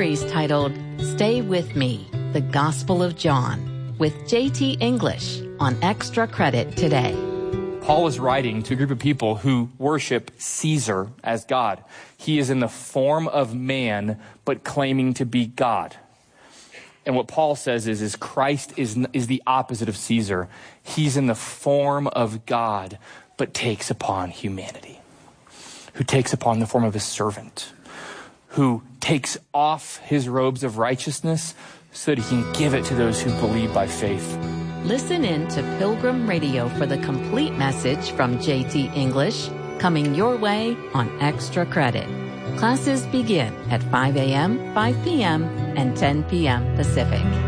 series titled Stay With Me, The Gospel of John, with J.T. English on Extra Credit today. Paul is writing to a group of people who worship Caesar as God. He is in the form of man, but claiming to be God. And what Paul says is Christ is the opposite of Caesar. He's in the form of God, but takes upon humanity. Who takes upon the form of a servant. Who takes off his robes of righteousness so that he can give it to those who believe by faith. Listen in to Pilgrim Radio for the complete message from J.T. English, coming your way on Extra Credit. Classes begin at 5 a.m., 5 p.m., and 10 p.m. Pacific.